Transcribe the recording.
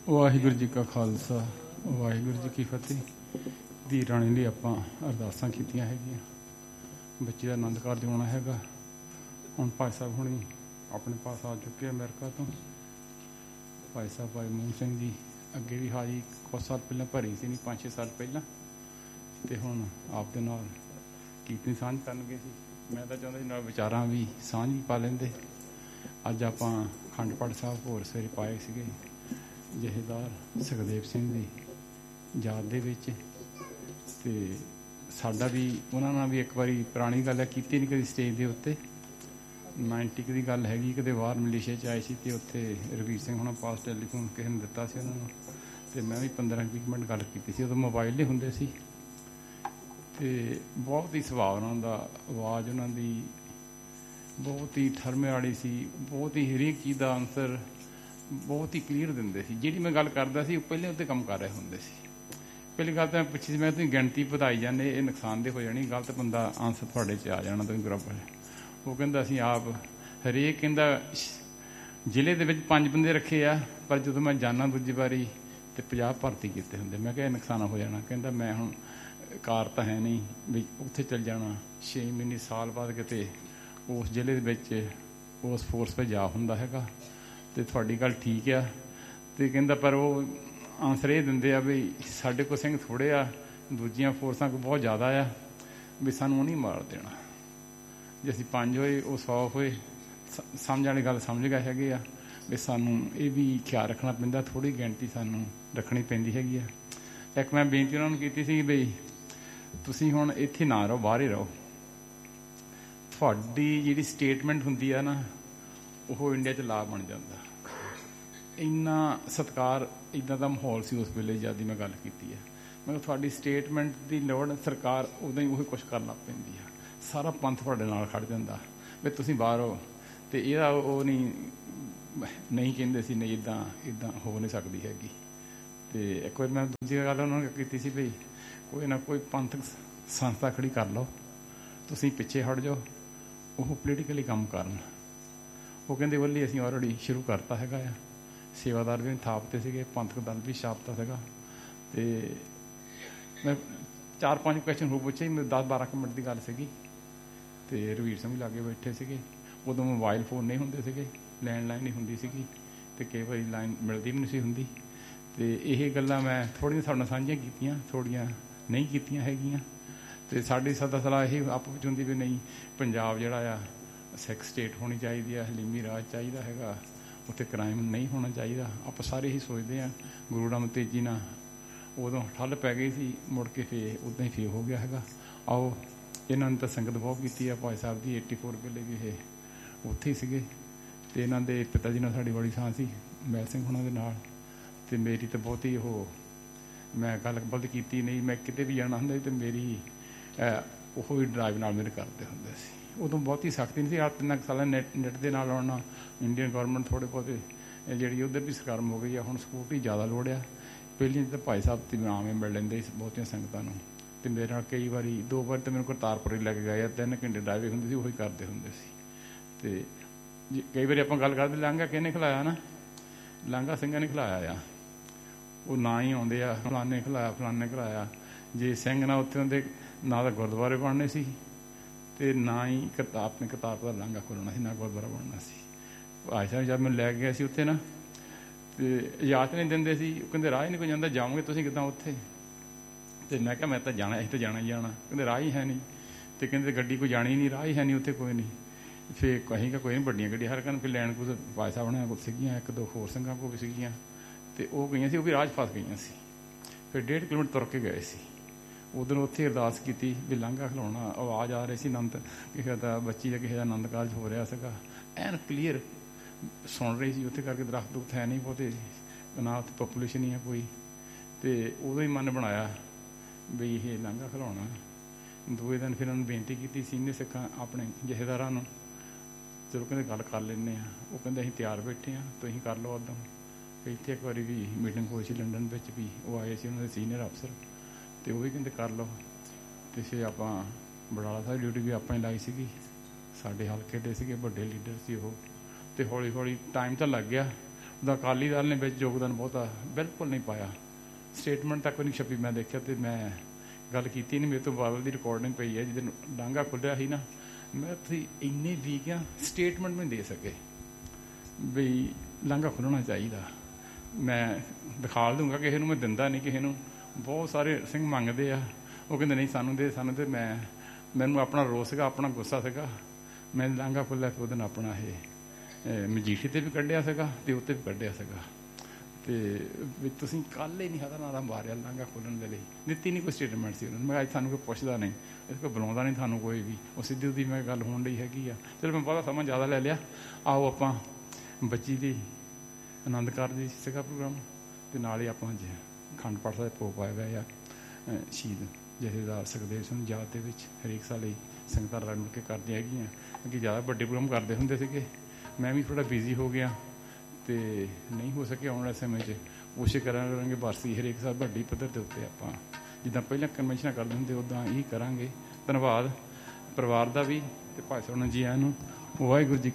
ਵਾਹਿਗੁਰੂ ਜੀ ਕਾ ਖਾਲਸਾ, ਵਾਹਿਗੁਰੂ ਜੀ ਕੀ ਫਤਿਹ। ਧੀ ਰਾਣੀ ਲਈ ਆਪਾਂ ਅਰਦਾਸਾਂ ਕੀਤੀਆਂ ਹੈਗੀਆਂ। ਬੱਚੇ ਦਾ ਆਨੰਦ ਕਾਰਜ ਹੋਣਾ ਹੈਗਾ। ਹੁਣ ਭਾਈ ਸਾਹਿਬ ਹੁਣੀ ਆਪਣੇ ਪਾਸ ਆ ਚੁੱਕੇ ਅਮਰੀਕਾ ਤੋਂ। ਭਾਈ ਸਾਹਿਬ ਭਾਈ ਮੋਹਨ ਸਿੰਘ ਜੀ ਅੱਗੇ ਵੀ ਹਾਜੀ ਕੁਛ ਸਾਲ ਪਹਿਲਾਂ ਭਰੀ ਸੀ, ਨਹੀਂ 5-6 ਸਾਲ ਪਹਿਲਾਂ, ਅਤੇ ਹੁਣ ਆਪ ਦੇ ਨਾਲ ਕੀਰਤਨੀ ਸਾਂਝ ਕਰਨਗੇ ਸੀ। ਮੈਂ ਤਾਂ ਚਾਹੁੰਦਾ ਸੀ ਨਾਲ ਵਿਚਾਰਾਂ ਵੀ ਸਾਂਝ ਵੀ ਪਾ ਲੈਂਦੇ। ਅੱਜ ਆਪਾਂ ਅਖੰਡ ਪਾਠ ਸਾਹਿਬ ਹੋਰ ਸਵੇਰੇ ਪਾਏ ਸੀਗੇ ਜਥੇਦਾਰ ਸੁਖਦੇਵ ਸਿੰਘ ਦੀ ਯਾਦ ਦੇ ਵਿੱਚ। ਅਤੇ ਸਾਡਾ ਵੀ ਉਹਨਾਂ ਨਾਲ ਵੀ ਇੱਕ ਵਾਰੀ ਪੁਰਾਣੀ ਗੱਲ ਹੈ, ਕੀਤੀ ਨਹੀਂ ਕਦੀ ਸਟੇਜ ਦੇ ਉੱਤੇ। 90 ਦੀ ਗੱਲ ਹੈਗੀ, ਕਿਤੇ ਬਾਹਰ ਮਲੇਸ਼ੀਆ 'ਚ ਆਏ ਸੀ ਅਤੇ ਉੱਥੇ ਰਵੀਰ ਸਿੰਘ ਹੁਣਾਂ ਪਾਸ ਟੈਲੀਫੋਨ ਕਿਸੇ ਨੇ ਦਿੱਤਾ ਸੀ ਉਹਨਾਂ ਨੂੰ, ਅਤੇ ਮੈਂ ਵੀ 15-20 ਮਿੰਟ ਗੱਲ ਕੀਤੀ ਸੀ। ਉਦੋਂ ਮੋਬਾਈਲ ਨਹੀਂ ਹੁੰਦੇ ਸੀ। ਅਤੇ ਬਹੁਤ ਹੀ ਸੁਭਾਅ ਉਹਨਾਂ ਦਾ, ਆਵਾਜ਼ ਉਹਨਾਂ ਦੀ ਬਹੁਤ ਹੀ ਠਰਮੇ ਵਾਲੀ ਸੀ। ਬਹੁਤ ਹੀ ਹਰੇਕ ਚੀਜ਼ ਦਾ ਆਨਸਰ ਬਹੁਤ ਹੀ ਕਲੀਅਰ ਦਿੰਦੇ ਸੀ। ਜਿਹੜੀ ਮੈਂ ਗੱਲ ਕਰਦਾ ਸੀ ਉਹ ਪਹਿਲੇ ਉੱਤੇ ਕੰਮ ਕਰ ਰਹੇ ਹੁੰਦੇ ਸੀ। ਪਹਿਲੀ ਗੱਲ ਤਾਂ ਮੈਂ ਪੁੱਛੀ ਸੀ, ਮੈਂ ਤੁਸੀਂ ਗਿਣਤੀ ਵਧਾਈ ਜਾਂਦੇ, ਇਹ ਨੁਕਸਾਨਦੇਹ ਹੋ ਜਾਣੀ, ਗਲਤ ਬੰਦਾ ਆਨਸਰ ਤੁਹਾਡੇ 'ਚ ਆ ਜਾਣਾ ਤੁਸੀਂ ਬਰਾਬਰ। ਉਹ ਕਹਿੰਦਾ ਅਸੀਂ ਆਪ ਹਰੇਕ ਕਹਿੰਦਾ ਜ਼ਿਲ੍ਹੇ ਦੇ ਵਿੱਚ 5 ਬੰਦੇ ਰੱਖੇ ਆ, ਪਰ ਜਦੋਂ ਮੈਂ ਜਾਣਾ ਦੂਜੀ ਵਾਰੀ ਅਤੇ 50 ਭਰਤੀ ਕੀਤੇ ਹੁੰਦੇ। ਮੈਂ ਕਿਹਾ ਇਹ ਨੁਕਸਾਨ ਹੋ ਜਾਣਾ। ਕਹਿੰਦਾ ਮੈਂ ਹੁਣ ਕਾਰ ਤਾਂ ਹੈ ਨਹੀਂ ਵੀ ਉੱਥੇ ਚੱਲ ਜਾਣਾ, 6 ਮਹੀਨੇ ਸਾਲ ਬਾਅਦ ਕਿਤੇ ਉਸ ਜ਼ਿਲ੍ਹੇ ਦੇ ਵਿੱਚ ਉਸ ਫੋਰਸ 'ਤੇ ਜਾ ਹੁੰਦਾ ਹੈਗਾ। ਅਤੇ ਤੁਹਾਡੀ ਗੱਲ ਠੀਕ ਆ। ਅਤੇ ਕਹਿੰਦਾ ਪਰ ਉਹ ਆਨਸਰ ਇਹ ਦਿੰਦੇ ਆ ਵੀ ਸਾਡੇ ਕੋਲ ਸਿੰਘ ਥੋੜ੍ਹੇ ਆ, ਦੂਜੀਆਂ ਫੋਰਸਾਂ ਕੋਲ ਬਹੁਤ ਜ਼ਿਆਦਾ ਆ, ਵੀ ਸਾਨੂੰ ਉਹ ਨਹੀਂ ਮਾਰ ਦੇਣਾ। ਜੇ ਅਸੀਂ 5 ਹੋਏ ਉਹ 100 ਹੋਏ, ਸਮਝ ਵਾਲੀ ਗੱਲ ਸਮਝ ਗਏ ਹੈਗੇ ਆ ਵੀ ਸਾਨੂੰ ਇਹ ਵੀ ਖਿਆਲ ਰੱਖਣਾ ਪੈਂਦਾ, ਥੋੜ੍ਹੀ ਗਿਣਤੀ ਸਾਨੂੰ ਰੱਖਣੀ ਪੈਂਦੀ ਹੈਗੀ ਆ। ਇੱਕ ਮੈਂ ਬੇਨਤੀ ਉਹਨਾਂ ਨੂੰ ਕੀਤੀ ਸੀ ਵੀ ਤੁਸੀਂ ਹੁਣ ਇੱਥੇ ਨਾ ਰਹੋ, ਬਾਹਰ ਹੀ ਰਹੋ। ਤੁਹਾਡੀ ਜਿਹੜੀ ਸਟੇਟਮੈਂਟ ਹੁੰਦੀ ਆ ਨਾ, ਉਹ ਇੰਡੀਆ 'ਚ ਲਾ ਬਣ ਜਾਂਦਾ। ਇੰਨਾ ਸਤਿਕਾਰ, ਇੱਦਾਂ ਦਾ ਮਾਹੌਲ ਸੀ ਉਸ ਵੇਲੇ ਜਦ ਦੀ ਮੈਂ ਗੱਲ ਕੀਤੀ ਹੈ। ਮੈਂ ਕਿਹਾ ਤੁਹਾਡੀ ਸਟੇਟਮੈਂਟ ਦੀ ਲੋੜ, ਸਰਕਾਰ ਉਦੋਂ ਹੀ ਉਹੀ ਕੁਛ ਕਰਨ ਲੱਗ ਪੈਂਦੀ ਆ। ਸਾਰਾ ਪੰਥ ਤੁਹਾਡੇ ਨਾਲ ਖੜ੍ਹ ਜਾਂਦਾ ਵੀ ਤੁਸੀਂ ਬਾਹਰ ਹੋ। ਅਤੇ ਇਹਦਾ ਉਹ ਨਹੀਂ ਕਹਿੰਦੇ ਸੀ ਨਹੀਂ ਇੱਦਾਂ ਹੋ ਨਹੀਂ ਸਕਦੀ ਹੈਗੀ। ਅਤੇ ਇੱਕ ਵਾਰ ਮੈਂ ਦੂਜੀ ਗੱਲ ਉਹਨਾਂ ਨੂੰ ਕੀਤੀ ਸੀ ਵੀ ਕੋਈ ਨਾ ਕੋਈ ਪੰਥਕ ਸੰਸਥਾ ਖੜ੍ਹੀ ਕਰ ਲਓ, ਤੁਸੀਂ ਪਿੱਛੇ ਹਟ ਜਾਓ, ਉਹ ਪੋਲੀਟੀਕਲੀ ਕੰਮ ਕਰਨ। ਉਹ ਕਹਿੰਦੇ ਵੱਲੀ ਅਸੀਂ ਆਲਰੇਡੀ ਸ਼ੁਰੂ ਕਰਤਾ ਹੈਗਾ ਆ। ਸੇਵਾਦਾਰ ਵੀ ਥਾਪਤੇ ਸੀਗੇ, ਪੰਥਕ ਦਲ ਵੀ ਛਾਪਤਾ ਸੀਗਾ। ਅਤੇ ਮੈਂ 4-5 ਕੁਐਸਚਨ ਹੋ ਪੁੱਛੇ। ਮੇਰੇ 10-12 ਮਿੰਟ ਦੀ ਗੱਲ ਸੀਗੀ। ਅਤੇ ਰਵੀਰ ਸਿੰਘ ਵੀ ਲਾਗੇ ਬੈਠੇ ਸੀਗੇ। ਉਦੋਂ ਮੋਬਾਈਲ ਫੋਨ ਨਹੀਂ ਹੁੰਦੇ ਸੀਗੇ, ਲੈਂਡਲਾਈਨ ਨਹੀਂ ਹੁੰਦੀ ਸੀਗੀ, ਅਤੇ ਕਈ ਵਾਰੀ ਲਾਈਨ ਮਿਲਦੀ ਵੀ ਨਹੀਂ ਸੀ ਹੁੰਦੀ। ਅਤੇ ਇਹ ਗੱਲਾਂ ਮੈਂ ਥੋੜ੍ਹੀਆਂ ਤੁਹਾਡੇ ਨਾਲ ਸਾਂਝੀਆਂ ਕੀਤੀਆਂ, ਥੋੜ੍ਹੀਆਂ ਨਹੀਂ ਕੀਤੀਆਂ ਹੈਗੀਆਂ। ਅਤੇ ਸਾਡੀ ਸਦਾ ਸਲਾਹ ਇਹ ਆਪਸ ਵਿੱਚ ਹੁੰਦੀ ਵੀ ਨਹੀਂ, ਪੰਜਾਬ ਜਿਹੜਾ ਆ ਸਿੱਖ ਸਟੇਟ ਹੋਣੀ ਚਾਹੀਦੀ ਆ, ਹਲੀਮੀ ਰਾਜ ਚਾਹੀਦਾ ਹੈਗਾ, ਉੱਥੇ ਕ੍ਰਾਈਮ ਨਹੀਂ ਹੋਣਾ ਚਾਹੀਦਾ। ਆਪਾਂ ਸਾਰੇ ਹੀ ਸੋਚਦੇ ਹਾਂ। ਗੁਰੂ ਨਾਨਕ ਤੇਜ਼ੀ ਨਾਲ ਉਦੋਂ ਠੱਲ ਪੈ ਗਈ ਸੀ, ਮੁੜ ਕੇ ਫਿਰ ਉੱਦਾਂ ਹੀ ਫੇਰ ਹੋ ਗਿਆ ਹੈਗਾ। ਆਓ ਇਹਨਾਂ ਨੇ ਤਾਂ ਸੰਗਤ ਬਹੁਤ ਕੀਤੀ ਆ। ਭਾਈ ਸਾਹਿਬ ਦੀ 84 ਵੇਲੇ ਵੀ ਇਹ ਉੱਥੇ ਹੀ ਸੀਗੇ। ਅਤੇ ਇਹਨਾਂ ਦੇ ਪਿਤਾ ਜੀ ਨਾਲ ਸਾਡੀ ਬੜੀ ਸਾਂ ਸੀ, ਮਹਿਲ ਸਿੰਘ ਹੁਣਾਂ ਦੇ ਨਾਲ। ਅਤੇ ਮੇਰੀ ਤਾਂ ਬਹੁਤ ਹੀ ਮੈਂ ਗੱਲਬਾਤ ਕੀਤੀ ਨਹੀਂ। ਮੈਂ ਕਿਤੇ ਵੀ ਜਾਣਾ ਹੁੰਦਾ ਅਤੇ ਮੇਰੀ ਉਹ ਹੀ ਡਰਾਈਵ ਨਾਲ ਮੇਰੇ ਕਰਦੇ ਹੁੰਦੇ ਸੀ। ਉਦੋਂ ਬਹੁਤੀ ਸਖਤੀ ਨਹੀਂ ਸੀ। 3 ਸਾਲਾਂ ਨੈੱਟ ਦੇ ਨਾਲ ਆਉਣਾ। ਇੰਡੀਅਨ ਗੌਰਮੈਂਟ ਥੋੜ੍ਹੇ ਬਹੁਤੇ ਜਿਹੜੀ ਉੱਧਰ ਵੀ ਸਰਗਰਮ ਹੋ ਗਈ ਆ। ਹੁਣ ਸਕੂਟੀ ਜ਼ਿਆਦਾ ਲੋੜ ਆ। ਪਹਿਲੀ ਤਾਂ ਭਾਈ ਸਾਹਿਬ ਤੇ ਆਮ ਹੀ ਮਿਲ ਲੈਂਦੇ ਸੀ ਬਹੁਤੀਆਂ ਸੰਗਤਾਂ ਨੂੰ। ਅਤੇ ਮੇਰੇ ਨਾਲ ਕਈ ਵਾਰੀ 2 ਵਾਰ ਤਾਂ ਮੈਨੂੰ ਕਰਤਾਰਪੁਰ ਹੀ ਲੈ ਕੇ ਗਏ ਆ। 3 ਘੰਟੇ ਡਰਾਈਵਿੰਗ ਹੁੰਦੀ ਸੀ, ਉਹੀ ਕਰਦੇ ਹੁੰਦੇ ਸੀ। ਅਤੇ ਕਈ ਵਾਰੀ ਆਪਾਂ ਗੱਲ ਕਰਦੇ, ਲਾਂਘਾ ਕਿਹਨੇ ਖਿਲਾਇਆ ਨਾ, ਲਾਂਘਾ ਸਿੰਘਾਂ ਨੇ ਖਿਲਾਇਆ ਆ। ਉਹ ਨਾ ਹੀ ਆਉਂਦੇ ਆ, ਫਲਾਨੇ ਖਿਲਾਇਆ, ਫਲਾਨੇ ਖਿਲਾਇਆ। ਜੇ ਸਿੰਘ ਨਾ ਉੱਥੇ ਹੁੰਦੇ, ਨਾ ਤਾਂ ਗੁਰਦੁਆਰੇ ਬਣਨੇ ਸੀ ਅਤੇ ਨਾ ਹੀ ਆਪਣੇ ਕਰਤਾਰਪੁਰ ਦਾ ਲਾਂਘਾ ਖੋਲ੍ਹਣਾ ਸੀ, ਨਾ ਗੁਰਦੁਆਰਾ ਬਣਨਾ ਸੀ। ਭਾਈ ਸਾਹਿਬ ਜਦ ਮੈਨੂੰ ਲੈ ਕੇ ਗਏ ਸੀ ਉੱਥੇ ਨਾ, ਅਤੇ ਇਜਾਜ਼ਤ ਨਹੀਂ ਦਿੰਦੇ ਸੀ। ਉਹ ਕਹਿੰਦੇ ਰਾਹ ਹੀ ਨਹੀਂ ਕੋਈ ਜਾਂਦਾ, ਜਾਓਗੇ ਤੁਸੀਂ ਕਿੱਦਾਂ ਉੱਥੇ। ਅਤੇ ਮੈਂ ਕਿਹਾ ਮੈਂ ਤਾਂ ਜਾਣਾ, ਅਸੀਂ ਤਾਂ ਜਾਣਾ ਹੀ ਜਾਣਾ। ਕਹਿੰਦੇ ਰਾਹ ਹੀ ਹੈ ਨਹੀਂ। ਅਤੇ ਕਹਿੰਦੇ ਗੱਡੀ ਕੋਈ ਜਾਣੀ ਨਹੀਂ, ਰਾਹ ਹੀ ਹੈ ਨਹੀਂ ਉੱਥੇ ਕੋਈ ਨਹੀਂ। ਫਿਰ ਅਸੀਂ ਕਿਹਾ ਕੋਈ ਨਹੀਂ, ਵੱਡੀਆਂ ਗੱਡੀਆਂ ਹਰ ਕਹਿੰਦੇ ਫਿਰ ਲੈਣ ਕੋਲ ਭਾਈ ਸਾਹਿਬ ਉਹਨਾਂ ਕੋਲ ਸੀਗੀਆਂ, 1-2 ਹੋਰ ਸਿੰਘਾਂ ਕੋਲ ਵੀ ਸੀਗੀਆਂ। ਅਤੇ ਉਹ ਗਈਆਂ ਸੀ, ਉਹ ਵੀ ਰਾਹ 'ਚ ਫਸ ਗਈਆਂ ਸੀ। ਫਿਰ 1.5 ਕਿਲੋਮੀਟਰ ਤੁਰ ਕੇ ਗਏ ਸੀ। ਉਧਰੋਂ ਉੱਥੇ ਅਰਦਾਸ ਕੀਤੀ ਵੀ ਲਾਂਘਾ ਖਿਲਾਉਣਾ। ਆਵਾਜ਼ ਆ ਰਹੀ ਸੀ ਆਨੰਦ, ਕਿਸੇ ਦਾ ਬੱਚੀ ਦਾ ਕਿਸੇ ਦਾ ਆਨੰਦ ਕਾਰਜ ਹੋ ਰਿਹਾ ਸੀਗਾ, ਐਨ ਕਲੀਅਰ ਸੁਣ ਰਹੀ ਸੀ। ਉੱਥੇ ਕਰਕੇ ਦਰੱਖਤ ਦੁੱਖਤ ਹੈ ਨਹੀਂ ਬਹੁਤੇ, ਨਾ ਉੱਥੇ ਪਾਪੂਲੇਸ਼ਨ ਹੀ ਹੈ ਕੋਈ। ਅਤੇ ਉਦੋਂ ਹੀ ਮਨ ਬਣਾਇਆ ਵੀ ਇਹ ਲਾਂਘਾ ਖਿਲਾਉਣਾ। ਦੂਜੇ ਦਿਨ ਫਿਰ ਉਹਨਾਂ ਨੂੰ ਬੇਨਤੀ ਕੀਤੀ ਸੀਨੀਅਰ ਸਿੱਖਾਂ ਆਪਣੇ ਜਥੇਦਾਰਾਂ ਨੂੰ, ਚਲੋ ਕਹਿੰਦੇ ਗੱਲ ਕਰ ਲੈਂਦੇ ਹਾਂ। ਉਹ ਕਹਿੰਦੇ ਅਸੀਂ ਤਿਆਰ ਬੈਠੇ ਹਾਂ, ਤੁਸੀਂ ਕਰ ਲਓ ਉੱਦਾਂ। ਇੱਥੇ ਇੱਕ ਵਾਰੀ ਵੀ ਮੀਟਿੰਗ ਹੋਈ ਸੀ ਲੰਡਨ ਵਿੱਚ ਵੀ, ਉਹ ਆਏ ਸੀ ਉਹਨਾਂ ਦੇ ਸੀਨੀਅਰ ਅਫਸਰ, ਅਤੇ ਉਹ ਵੀ ਕਹਿੰਦੇ ਕਰ ਲਓ। ਅਤੇ ਫਿਰ ਆਪਾਂ ਬਡਾਲਾ ਸਾਹਿਬ ਡਿਊਟੀ ਵੀ ਆਪਾਂ ਹੀ ਲਾਈ ਸੀਗੀ। ਸਾਡੇ ਹਲਕੇ ਦੇ ਸੀਗੇ, ਵੱਡੇ ਲੀਡਰ ਸੀ ਉਹ। ਅਤੇ ਹੌਲੀ ਹੌਲੀ ਟਾਈਮ ਤਾਂ ਲੱਗ ਗਿਆ। ਦਾ ਅਕਾਲੀ ਦਲ ਨੇ ਵਿੱਚ ਯੋਗਦਾਨ ਬਹੁਤਾ ਬਿਲਕੁਲ ਨਹੀਂ ਪਾਇਆ। ਸਟੇਟਮੈਂਟ ਤੱਕ ਨਹੀਂ ਛਪੀ, ਮੈਂ ਦੇਖਿਆ ਤੇ ਮੈਂ ਗੱਲ ਕੀਤੀ ਨਹੀਂ। ਮੇਰੇ ਤੋਂ ਬਾਬਲ ਦੀ ਰਿਕਾਰਡਿੰਗ ਪਈ ਹੈ ਜਿਹਦੇ ਲਾਂਘਾ ਖੁੱਲਿਆ ਸੀ ਨਾ, ਮੈਂ ਤੁਸੀਂ ਇੰਨੇ ਵੀਕ ਆ ਸਟੇਟਮੈਂਟ ਨਹੀਂ ਦੇ ਸਕੇ ਬਈ ਲਾਂਘਾ ਖੁੱਲ੍ਹਣਾ ਚਾਹੀਦਾ। ਮੈਂ ਦਿਖਾ ਦੂੰਗਾ ਕਿਸੇ ਨੂੰ, ਮੈਂ ਦਿੰਦਾ ਨਹੀਂ ਕਿਸੇ ਨੂੰ। ਬਹੁਤ ਸਾਰੇ ਸਿੰਘ ਮੰਗਦੇ ਆ, ਉਹ ਕਹਿੰਦੇ ਨਹੀਂ ਸਾਨੂੰ ਦੇ ਸਾਨੂੰ। ਤੇ ਮੈਨੂੰ ਆਪਣਾ ਰੋਸ ਸੀਗਾ, ਆਪਣਾ ਗੁੱਸਾ ਸੀਗਾ। ਮੈਂ ਲਾਂਘਾ ਖੁੱਲ੍ਹਿਆ ਫਿਰ ਉਹਦੇ ਨਾਲ ਆਪਣਾ ਇਹ ਮਜੀਠੀ 'ਤੇ ਵੀ ਕੱਢਿਆ ਸੀਗਾ ਅਤੇ ਉੱਤੇ ਵੀ ਕੱਢਿਆ ਸੀਗਾ। ਅਤੇ ਤੁਸੀਂ ਕੱਲ੍ਹ ਹੀ ਨਹੀਂ ਹੱਥ ਨਾਲ ਮਾਰਿਆ ਲਾਂਘਾ ਖੋਲ੍ਹਣ ਵੇਲੇ, ਦਿੱਤੀ ਨਹੀਂ ਕੋਈ ਸਟੇਟਮੈਂਟ ਸੀ ਉਹਨਾਂ ਨੂੰ। ਮੈਂ ਅੱਜ ਤੁਹਾਨੂੰ ਕੋਈ ਪੁੱਛਦਾ ਨਹੀਂ, ਇਸ ਕੋਈ ਬੁਲਾਉਂਦਾ ਨਹੀਂ ਤੁਹਾਨੂੰ ਕੋਈ ਵੀ, ਉਹ ਸਿੱਧੀ ਉਹਦੀ ਮੈਂ ਗੱਲ ਹੋਣ ਲਈ ਹੈਗੀ ਆ। ਚਲੋ ਮੈਂ ਬਹੁਤਾ ਸਮਾਂ ਜ਼ਿਆਦਾ ਲੈ ਲਿਆ। ਆਓ ਆਪਾਂ ਬੱਚੀ ਦੀ ਆਨੰਦ ਕਾਰਜ ਸੀਗਾ ਪ੍ਰੋਗਰਾਮ, ਅਤੇ ਨਾਲ ਹੀ ਆਪਾਂ ਅਖੰਡ ਪਾਠ ਸਾਹਿਬ ਭੋਗ ਪਾਇਆ ਹੋਇਆ ਆ ਸ਼ਹੀਦ ਜਥੇਦਾਰ ਸੁਖਦੇਵ ਸਿੰਘ ਯਾਦ ਦੇ ਵਿੱਚ। ਹਰੇਕ ਸਾਲ ਹੀ ਸੰਗਤਾਂ ਰਲ ਮਿਲ ਕੇ ਕਰਦੀਆਂ ਹੈਗੀਆਂ, ਅੱਗੇ ਜ਼ਿਆਦਾ ਵੱਡੇ ਪ੍ਰੋਗਰਾਮ ਕਰਦੇ ਹੁੰਦੇ ਸੀਗੇ। ਮੈਂ ਵੀ ਥੋੜ੍ਹਾ ਬਿਜ਼ੀ ਹੋ ਗਿਆ ਅਤੇ ਨਹੀਂ ਹੋ ਸਕਿਆ ਆਉਣ ਵਾਲੇ ਸਮੇਂ 'ਚ। ਕੋਸ਼ਿਸ਼ ਕਰਾਂਗੇ ਵਾਰਸੀ ਹਰੇਕ ਸਾਲ ਵੱਡੀ ਪੱਧਰ ਦੇ ਉੱਤੇ ਆਪਾਂ ਜਿੱਦਾਂ ਪਹਿਲਾਂ ਕਨਵੈਨਸ਼ਨਾਂ ਕਰਦੇ ਹੁੰਦੇ ਉੱਦਾਂ ਹੀ ਕਰਾਂਗੇ। ਧੰਨਵਾਦ ਪਰਿਵਾਰ ਦਾ ਵੀ ਅਤੇ ਭਾਈ ਸਾਹਿਬ ਜੀ ਆਇਆਂ ਨੂੰ। ਵਾਹਿਗੁਰੂ ਜੀ